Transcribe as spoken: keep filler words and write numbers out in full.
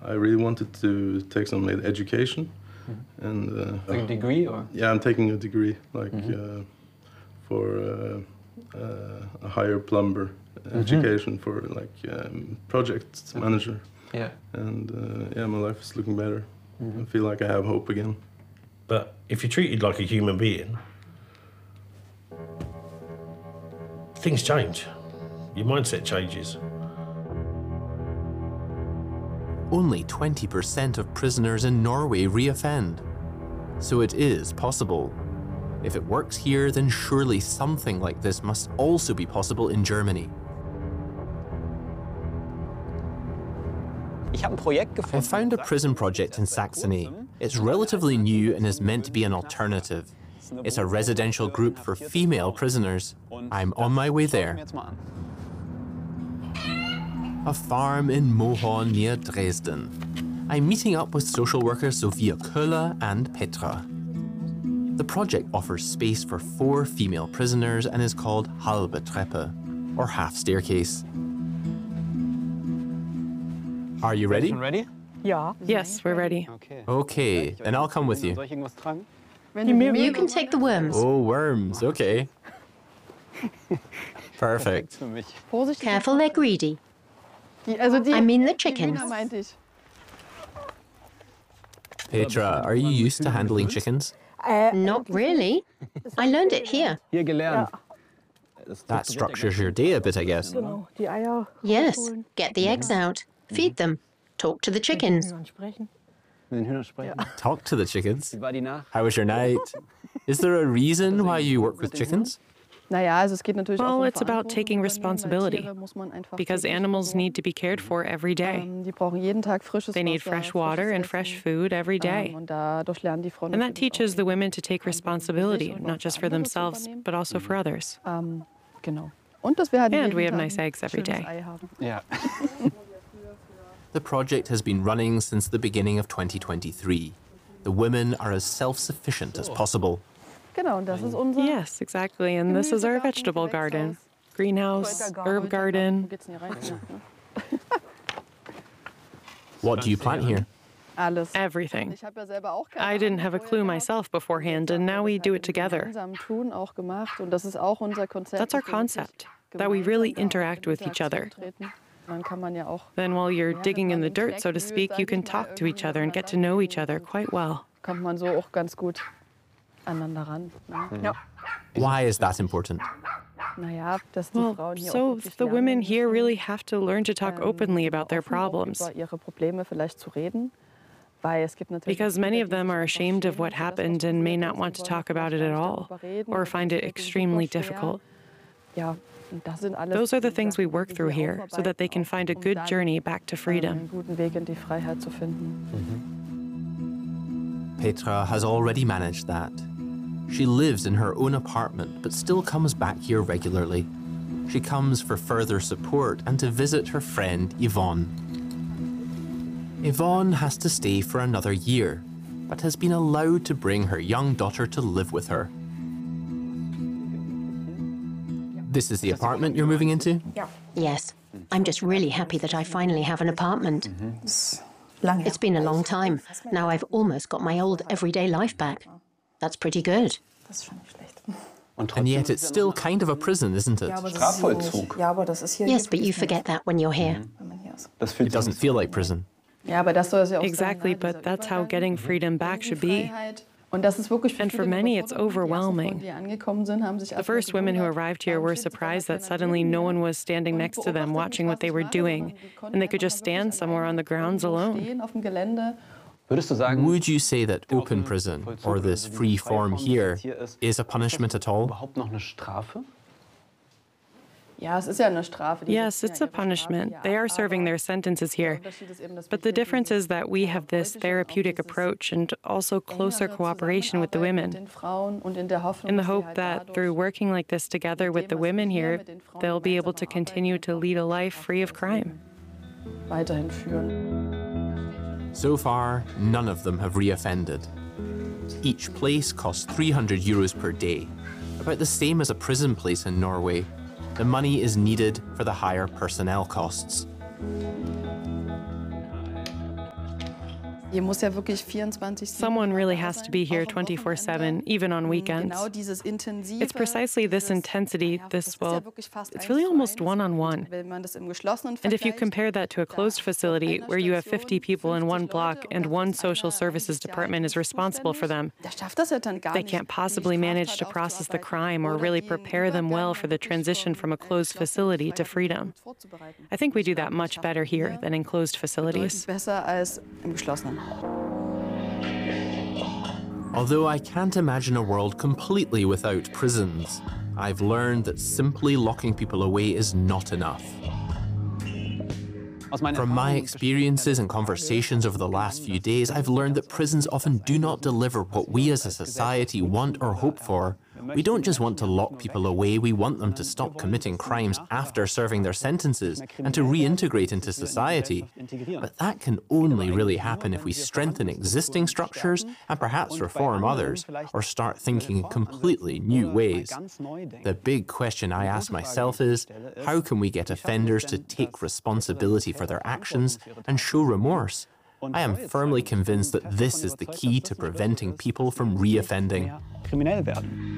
I really wanted to take some education. Mm-hmm. and uh, Like a degree, or? Yeah, I'm taking a degree, like mm-hmm. uh, for uh, uh, a higher plumber mm-hmm. education for like um, project okay. manager. Yeah. And uh, yeah, my life is looking better. Mm-hmm. I feel like I have hope again. But if you're treated like a human being, things change. Your mindset changes. Only twenty percent of prisoners in Norway reoffend. So it is possible. If it works here, then surely something like this must also be possible in Germany. I found a prison project in Saxony. It's relatively new and is meant to be an alternative. It's a residential group for female prisoners. I'm on my way there. A farm in Mohorn near Dresden. I'm meeting up with social workers Sophia Köhler and Petra. The project offers space for four female prisoners and is called Halbe Treppe, or half staircase. Are you ready? Ready? Yeah. Yes, we're ready. Okay. Okay, then I'll come with you. You can take the worms. Oh, worms, okay. Perfect. Careful, they're greedy. I mean the chickens. Petra, are you used to handling chickens? Not really. I learned it here. That structures your day a bit, I guess. Yes, get the eggs out, feed them, talk to the chickens. Talk to the chickens? How was your night? Is there a reason why you work with chickens? Well, it's about taking responsibility, because animals need to be cared for every day. They need fresh water and fresh food every day. And that teaches the women to take responsibility, not just for themselves, but also for others. And we have nice eggs every day. Yeah. The project has been running since the beginning of twenty twenty-three. The women are as self-sufficient as possible. Yes, exactly. And this is our vegetable garden. Greenhouse, herb garden. What do you plant here? Everything. I didn't have a clue myself beforehand, and now we do it together. That's our concept, that we really interact with each other. Then while you're digging in the dirt, so to speak, you can talk to each other and get to know each other quite well. Why is that important? Well, so the women here really have to learn to talk openly about their problems. Because many of them are ashamed of what happened and may not want to talk about it at all, or find it extremely difficult. Those are the things we work through here, so that they can find a good journey back to freedom. Mm-hmm. Petra has already managed that. She lives in her own apartment, but still comes back here regularly. She comes for further support and to visit her friend Yvonne. Yvonne has to stay for another year, but has been allowed to bring her young daughter to live with her. This is the apartment you're moving into? Yes. I'm just really happy that I finally have an apartment. Mm-hmm. It's been a long time. Now I've almost got my old everyday life back. That's pretty good. And yet it's still kind of a prison, isn't it? Yes, but you forget that when you're here. It doesn't feel like prison. Exactly, but that's how getting freedom back should be. And for many, it's overwhelming. The first women who arrived here were surprised that suddenly no one was standing next to them watching what they were doing, and they could just stand somewhere on the grounds alone. Would you say that open prison, or this free form here, is a punishment at all? Yes, it's a punishment. They are serving their sentences here. But the difference is that we have this therapeutic approach and also closer cooperation with the women, in the hope that through working like this together with the women here, they'll be able to continue to lead a life free of crime. So far, none of them have reoffended. Each place costs three hundred euros per day, about the same as a prison place in Norway. The money is needed for the higher personnel costs. Someone really has to be here twenty-four seven, even on weekends. It's precisely this intensity, this, well, it's really almost one-on-one. And if you compare that to a closed facility where you have fifty people in one block and one social services department is responsible for them, they can't possibly manage to process the crime or really prepare them well for the transition from a closed facility to freedom. I think we do that much better here than in closed facilities. Although I can't imagine a world completely without prisons, I've learned that simply locking people away is not enough. From my experiences and conversations over the last few days, I've learned that prisons often do not deliver what we as a society want or hope for. We don't just want to lock people away, we want them to stop committing crimes after serving their sentences and to reintegrate into society. But that can only really happen if we strengthen existing structures and perhaps reform others, or start thinking in completely new ways. The big question I ask myself is, how can we get offenders to take responsibility for their actions and show remorse? I am firmly convinced that this is the key to preventing people from reoffending.